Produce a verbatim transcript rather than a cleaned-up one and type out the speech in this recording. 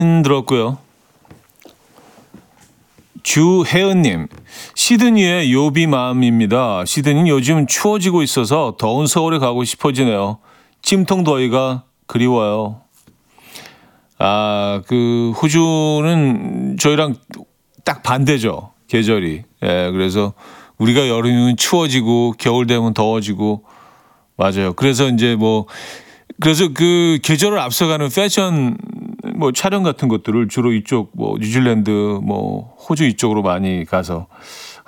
들었고요. 주혜은님, 시드니의 요비맘입니다. 시드니는 요즘 추워지고 있어서 더운 서울에 가고 싶어지네요. 찜통 더위가 그리워요. 아, 그 호주는 저희랑 딱 반대죠. 계절이. 예, 그래서 우리가 여름이면 추워지고 겨울 되면 더워지고 맞아요. 그래서 이제 뭐 그래서 그 계절을 앞서가는 패션 뭐 촬영 같은 것들을 주로 이쪽 뭐 뉴질랜드 뭐 호주 이쪽으로 많이 가서